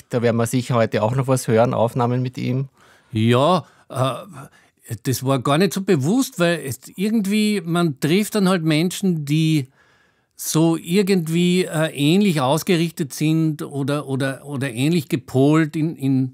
Da werden wir sicher heute auch noch was hören, Aufnahmen mit ihm. Ja, das war gar nicht so bewusst, weil irgendwie, man trifft dann halt Menschen, die so irgendwie ähnlich ausgerichtet sind oder ähnlich gepolt in